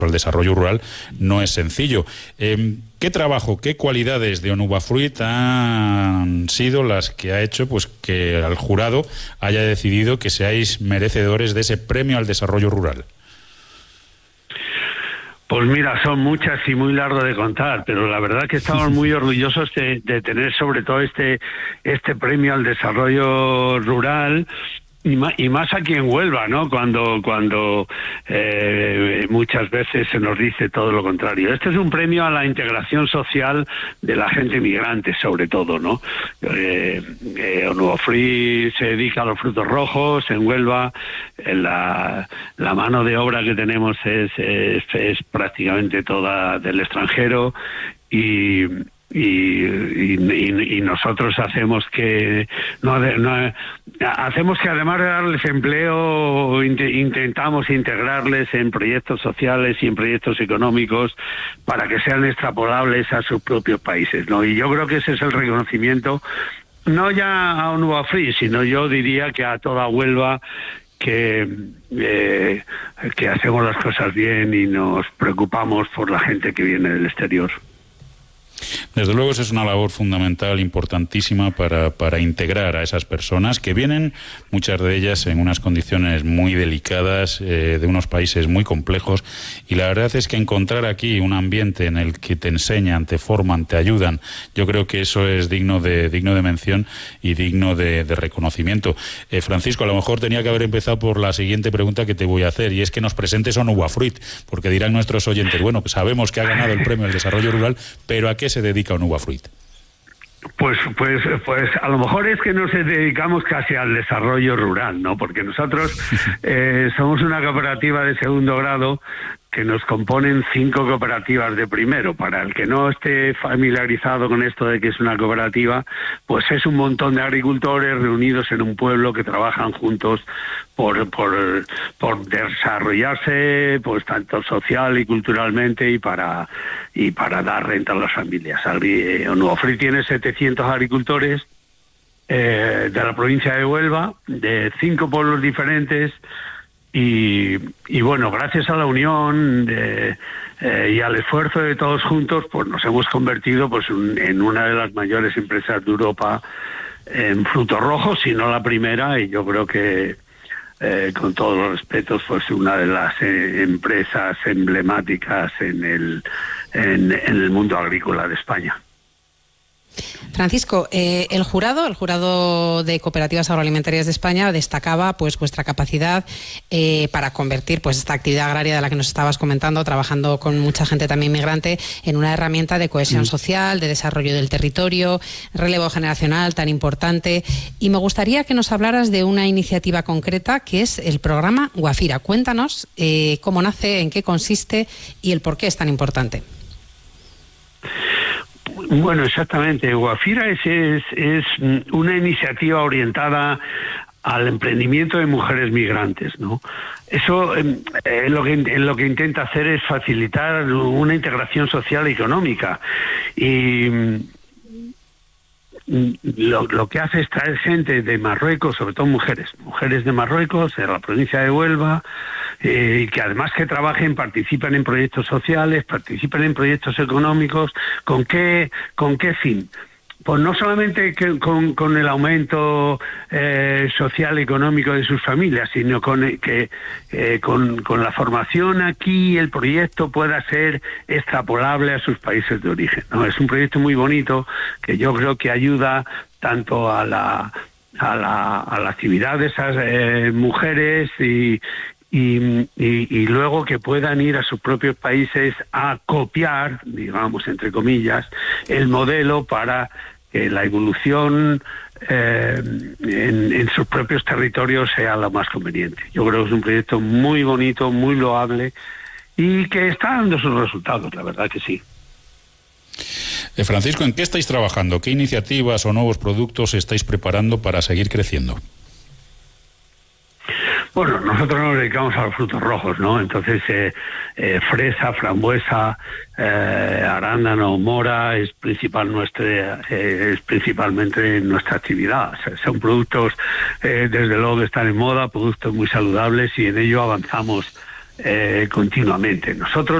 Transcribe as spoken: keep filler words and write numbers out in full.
el desarrollo rural no es sencillo. Eh, ¿Qué trabajo, qué cualidades de Onuba Fruit han sido las que ha hecho pues que el jurado haya decidido que seáis merecedores de ese premio al desarrollo rural? Pues mira, son muchas y muy largo de contar, pero la verdad que estamos muy orgullosos de, de tener sobre todo este, este premio al desarrollo rural. Y más, y más aquí en Huelva, ¿no? Cuando cuando eh, muchas veces se nos dice todo lo contrario. Este es un premio a la integración social de la gente migrante, sobre todo, ¿no? Eh, eh, Onuba Fruit se dedica a los frutos rojos en Huelva. La, la mano de obra que tenemos es, es, es prácticamente toda del extranjero y... Y, y, y nosotros hacemos que no, no hacemos que además de darles empleo int, intentamos integrarles en proyectos sociales y en proyectos económicos para que sean extrapolables a sus propios países, ¿no? Y yo creo que ese es el reconocimiento no ya a Onuba Fruit, sino yo diría que a toda Huelva, que eh, que hacemos las cosas bien y nos preocupamos por la gente que viene del exterior. Desde luego, esa es una labor fundamental, importantísima para, para integrar a esas personas que vienen, muchas de ellas en unas condiciones muy delicadas, eh, de unos países muy complejos, y la verdad es que encontrar aquí un ambiente en el que te enseñan, te forman, te ayudan, yo creo que eso es digno de, digno de mención y digno de, de reconocimiento. Eh, Francisco, a lo mejor tenía que haber empezado por la siguiente pregunta que te voy a hacer, y es que nos presentes a Onuba Fruit, porque dirán nuestros oyentes, bueno, pues sabemos que ha ganado el premio al desarrollo rural, pero ¿a qué se dedica Onuba Fruit? Pues, pues, pues a lo mejor es que nos dedicamos casi al desarrollo rural, ¿no? Porque nosotros eh, somos una cooperativa de segundo grado que nos componen cinco cooperativas de primero. Para el que no esté familiarizado con esto de que es una cooperativa, pues es un montón de agricultores reunidos en un pueblo que trabajan juntos por por por desarrollarse, pues tanto social y culturalmente y para y para dar renta a las familias. Onuba Fruit tiene setecientos agricultores eh, de la provincia de Huelva, de cinco pueblos diferentes. Y, y bueno, gracias a la unión de, eh, y al esfuerzo de todos juntos, pues nos hemos convertido pues un, en una de las mayores empresas de Europa en frutos rojos, si no la primera, y yo creo que eh, con todos los respetos, pues una de las eh, empresas emblemáticas en el, en, en el mundo agrícola de España. Francisco, eh, el jurado, el jurado de cooperativas agroalimentarias de España destacaba pues vuestra capacidad eh, para convertir pues esta actividad agraria de la que nos estabas comentando, trabajando con mucha gente también migrante, en una herramienta de cohesión social, de desarrollo del territorio, relevo generacional tan importante. Y me gustaría que nos hablaras de una iniciativa concreta que es el programa Guafira. Cuéntanos eh, cómo nace, en qué consiste y el por qué es tan importante. Bueno, exactamente. Guafira es, es, es una iniciativa orientada al emprendimiento de mujeres migrantes, ¿no? Eso eh, lo que eh, lo que intenta hacer es facilitar una integración social y económica. Y Lo, lo que hace es traer gente de Marruecos, sobre todo mujeres, mujeres de Marruecos, de la provincia de Huelva, eh, que además que trabajen, participan en proyectos sociales, participan en proyectos económicos. ¿Con qué, con qué fin? Pues no solamente que, con, con el aumento eh, social y económico de sus familias, sino con que eh, con, con la formación aquí el proyecto pueda ser extrapolable a sus países de origen, ¿no? Es un proyecto muy bonito que yo creo que ayuda tanto a la a la, a la actividad de esas eh, mujeres y Y, y, y luego que puedan ir a sus propios países a copiar, digamos, entre comillas, el modelo para que la evolución eh, en, en sus propios territorios sea lo más conveniente. Yo creo que es un proyecto muy bonito, muy loable y que está dando sus resultados, la verdad que sí. Eh, Francisco, ¿en qué estáis trabajando? ¿Qué iniciativas o nuevos productos estáis preparando para seguir creciendo? Bueno, nosotros nos dedicamos a los frutos rojos, ¿no? Entonces, eh, eh, fresa, frambuesa, eh, arándano, mora es principal nuestra, eh, es principalmente nuestra actividad. O sea, son productos, eh, desde luego, que están en moda, productos muy saludables y en ello avanzamos eh, continuamente. Nosotros